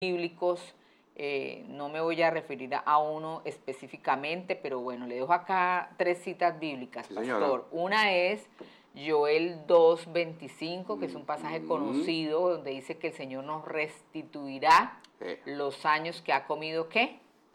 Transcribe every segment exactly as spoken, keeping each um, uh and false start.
bíblicos. Eh, no me voy a referir a uno específicamente, pero bueno, le dejo acá tres citas bíblicas, Sí, pastor. señora. Una es Joel dos veinticinco, que es un pasaje Mm. conocido, donde dice que el Señor nos restituirá Sí. los años que ha comido, ¿qué?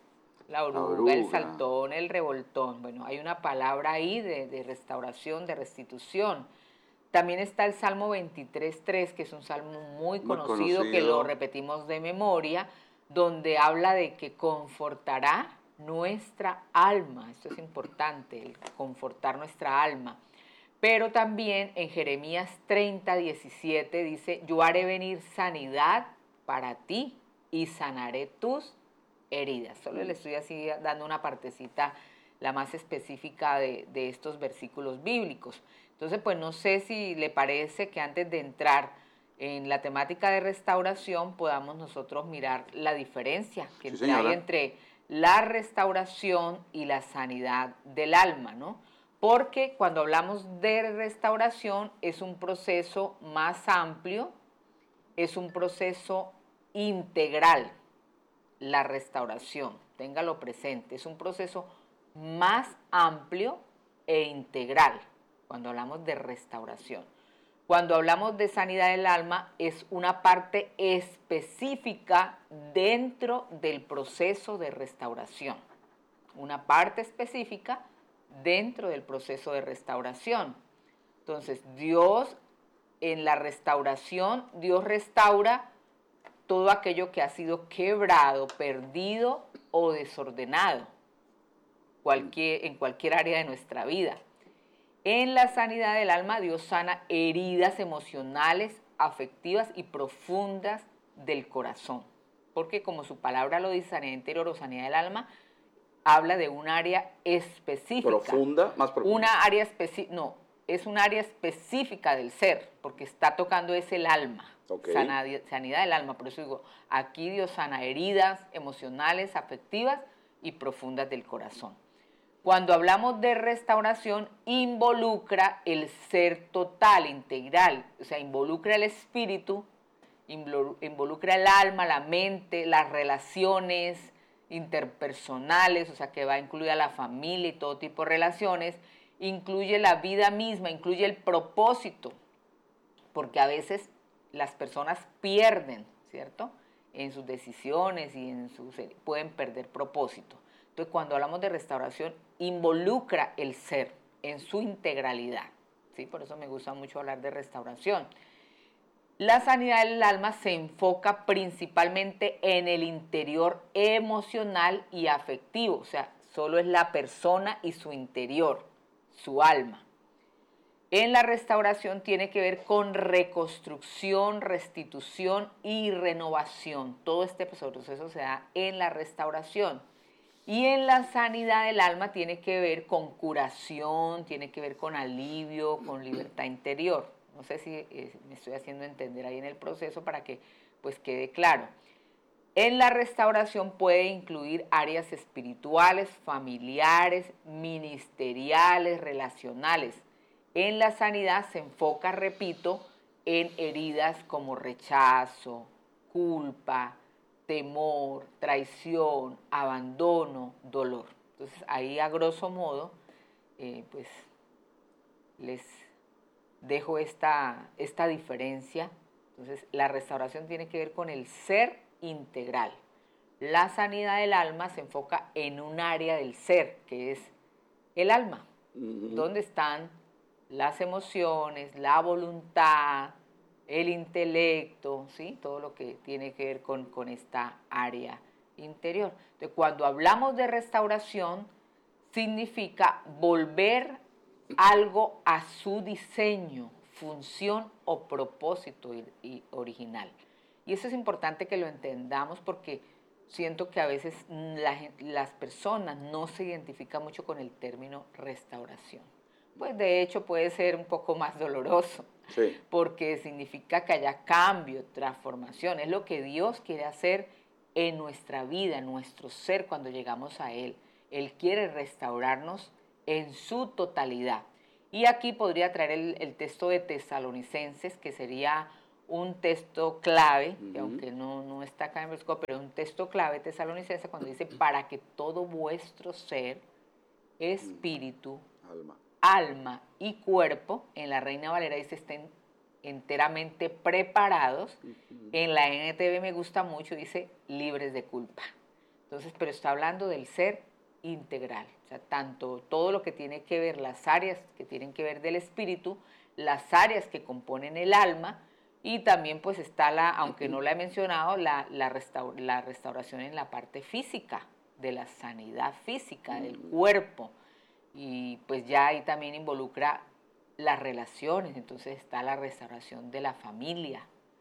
La La oruga, el oruga. saltón, el revoltón. Bueno, hay una palabra ahí de, de restauración, de restitución. También está el Salmo veintitrés tres, que es un salmo muy, Muy conocido, conocido. que lo repetimos de memoria, donde habla de que confortará nuestra alma. Esto es importante, el confortar nuestra alma. Pero también en Jeremías treinta diecisiete dice, yo haré venir sanidad para ti y sanaré tus heridas. Solo le estoy así dando una partecita, la más específica de, de estos versículos bíblicos. Entonces, pues no sé si le parece que antes de entrar en la temática de restauración podamos nosotros mirar la diferencia que Sí, hay señora. entre la restauración y la sanidad del alma, ¿no? Porque cuando hablamos de restauración es un proceso más amplio, es un proceso integral, la restauración, téngalo presente, es un proceso más amplio e integral cuando hablamos de restauración. Cuando hablamos de sanidad del alma, es una parte específica dentro del proceso de restauración. Una parte específica dentro del proceso de restauración. Entonces, Dios, en la restauración, Dios restaura todo aquello que ha sido quebrado, perdido o desordenado cualquier, en cualquier área de nuestra vida. En la sanidad del alma, Dios sana heridas emocionales, afectivas y profundas del corazón. Porque como su palabra lo dice, sanidad interior o sanidad del alma, habla de un área específica. Profunda, más profunda. Una área específica, no, es un área específica del ser, porque está tocando es el alma. Okay. Sanidad, sanidad del alma, por eso digo, aquí Dios sana heridas emocionales, afectivas y profundas del corazón. Cuando hablamos de restauración, involucra el ser total, integral, o sea, involucra el espíritu, involucra el alma, la mente, las relaciones interpersonales, o sea, que va a incluir a la familia y todo tipo de relaciones, incluye la vida misma, incluye el propósito, porque a veces las personas pierden, ¿cierto?, en sus decisiones y en sus, pueden perder propósito. Entonces, cuando hablamos de restauración, involucra el ser en su integralidad, ¿sí? Por eso me gusta mucho hablar de restauración. La sanidad del alma se enfoca principalmente en el interior emocional y afectivo, o sea, solo es la persona y su interior, su alma. En la restauración tiene que ver con reconstrucción, restitución y renovación. Todo este proceso se da en la restauración. Y en la sanidad del alma tiene que ver con curación, tiene que ver con alivio, con libertad interior. No sé si eh, me estoy haciendo entender ahí en el proceso para que pues quede claro. En la restauración puede incluir áreas espirituales, familiares, ministeriales, relacionales. En la sanidad se enfoca, repito, en heridas como rechazo, culpa, temor, traición, abandono, dolor. Entonces ahí a grosso modo, eh, pues les dejo esta, esta diferencia. Entonces la restauración tiene que ver con el ser integral. La sanidad del alma se enfoca en un área del ser, que es el alma, uh-huh. donde están las emociones, la voluntad, el intelecto, ¿sí? Todo lo que tiene que ver con, con esta área interior. Entonces, cuando hablamos de restauración, significa volver algo a su diseño, función o propósito y, y original. Y eso es importante que lo entendamos porque siento que a veces la, las personas no se identifican mucho con el término restauración. Pues de hecho puede ser un poco más doloroso, sí. porque significa que haya cambio, transformación. Es lo que Dios quiere hacer en nuestra vida, en nuestro ser cuando llegamos a Él. Él quiere restaurarnos en su totalidad. Y aquí podría traer el, el texto de Tesalonicenses, que sería un texto clave, uh-huh. que aunque no, no está acá en el versículo, pero es un texto clave tesalonicense cuando dice, para que todo vuestro ser, espíritu, alma, alma y cuerpo, en la Reina Valera dice, estén enteramente preparados. Uh-huh. En la N T V me gusta mucho, dice, libres de culpa. Entonces, pero está hablando del ser integral, o sea, tanto todo lo que tiene que ver, las áreas que tienen que ver del espíritu, las áreas que componen el alma, y también pues está la, aunque no la he mencionado, la, la, restaur, la restauración en la parte física, de la sanidad física, del cuerpo, y pues ya ahí también involucra las relaciones, entonces está la restauración de la familia,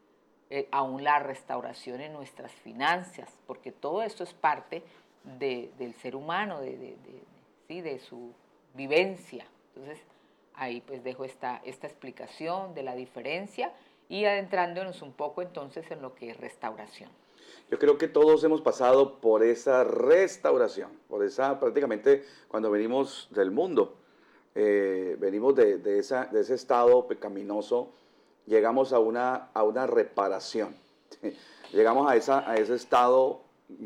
eh, aún la restauración en nuestras finanzas, porque todo esto es parte de, del ser humano, de, de, de, de, ¿sí? de su vivencia. Entonces ahí pues dejo esta, esta explicación de la diferencia y adentrándonos un poco entonces en lo que es restauración. Yo creo que todos hemos pasado por esa restauración, por esa prácticamente cuando venimos del mundo, eh, venimos de, de, esa, de ese estado pecaminoso, llegamos a una, a una reparación, llegamos a, esa, a ese estado,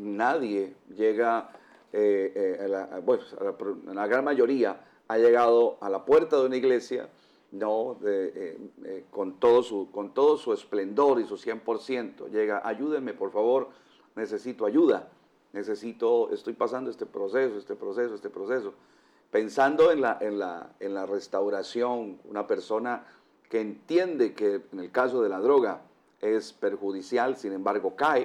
nadie llega, eh, eh, a la, bueno, a la, a la gran mayoría ha llegado a la puerta de una iglesia, no, de, eh, eh, con, todo su, con todo su esplendor y su cien por ciento, llega, ayúdenme por favor, necesito ayuda, necesito, estoy pasando este proceso, este proceso, este proceso, pensando en la, en la, en la restauración, una persona que entiende que en el caso de la droga es perjudicial, sin embargo cae,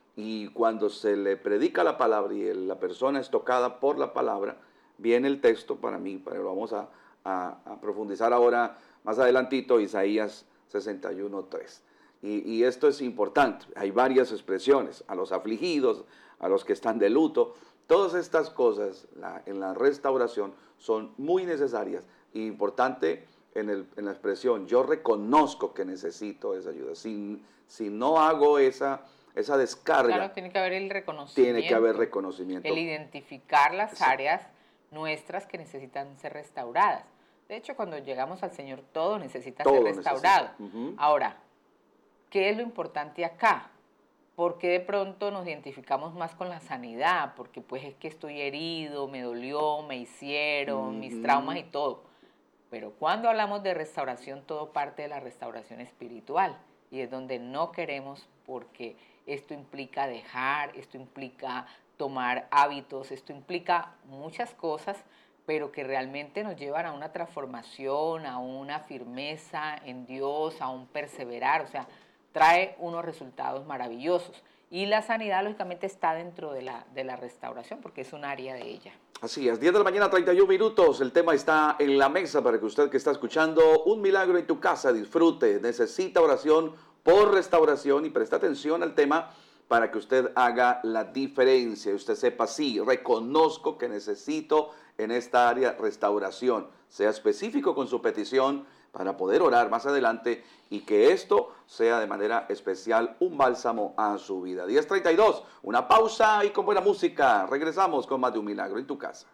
y cuando se le predica la palabra y la persona es tocada por la palabra, viene el texto para mí, pero lo vamos a A, a profundizar ahora más adelantito, Isaías sesenta y uno, tres. Y, y esto es importante, hay varias expresiones, a los afligidos, a los que están de luto, todas estas cosas la, en la restauración son muy necesarias e importante en, el, en la expresión, yo reconozco que necesito esa ayuda, si, si no hago esa, esa descarga. Claro, tiene que haber el reconocimiento. Tiene que haber reconocimiento. El identificar las sí. áreas nuestras que necesitan ser restauradas. De hecho, cuando llegamos al Señor, todo necesita todo ser restaurado. Necesita. Uh-huh. Ahora, ¿qué es lo importante acá? ¿Por qué de pronto nos identificamos más con la sanidad? Porque pues es que estoy herido, me dolió, me hicieron, uh-huh. mis traumas y todo. Pero cuando hablamos de restauración, todo parte de la restauración espiritual. Y es donde no queremos, porque esto implica dejar, esto implica tomar hábitos, esto implica muchas cosas, pero que realmente nos llevan a una transformación, a una firmeza en Dios, a un perseverar, o sea, trae unos resultados maravillosos. Y la sanidad, lógicamente, está dentro de la, de la restauración, porque es un área de ella. Así es, diez de la mañana, treinta y un minutos, el tema está en la mesa para que usted que está escuchando Un Milagro en tu Casa disfrute, necesita oración por restauración y presta atención al tema para que usted haga la diferencia y usted sepa, sí, reconozco que necesito en esta área restauración. Sea específico con su petición para poder orar más adelante y que esto sea de manera especial un bálsamo a su vida. diez treinta y dos, una pausa y con buena música regresamos con más de Un Milagro en tu Casa.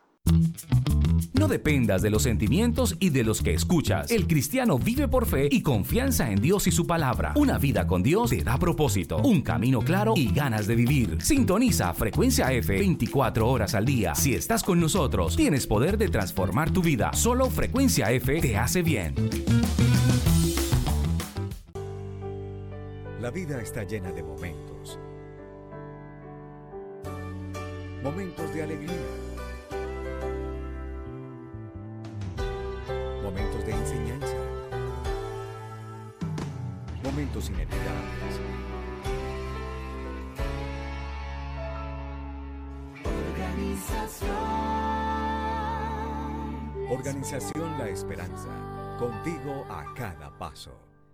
No dependas de los sentimientos y de los que escuchas. El cristiano vive por fe y confianza en Dios y su palabra. Una vida con Dios te da propósito, un camino claro y ganas de vivir. Sintoniza Frecuencia F veinticuatro horas al día. Si estás con nosotros, tienes poder de transformar tu vida. Solo Frecuencia F te hace bien. La vida está llena de momentos. Momentos de alegría. Momentos de enseñanza. Momentos inolvidables. Organización. Organización La Esperanza. Contigo a cada paso.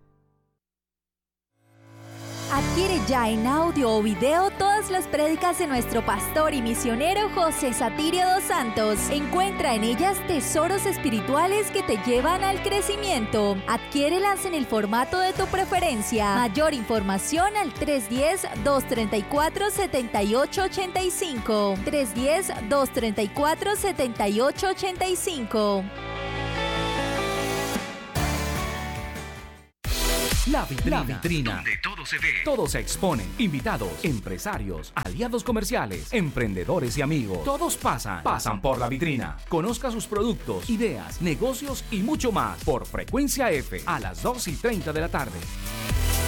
Adquiere ya en audio o video todas las prédicas de nuestro pastor y misionero José Satirio dos Santos. Encuentra en ellas tesoros espirituales que te llevan al crecimiento. Adquiérelas en el formato de tu preferencia. Mayor información al tres uno cero, dos tres cuatro, siete ocho ocho cinco. tres uno cero, dos tres cuatro, siete ocho ocho cinco. La vitrina. La vitrina. Donde todo se ve. Todo se expone. Invitados, empresarios, aliados comerciales, emprendedores y amigos. Todos pasan. Pasan por la vitrina. Conozca sus productos, ideas, negocios y mucho más por Frecuencia F a las dos y treinta de la tarde.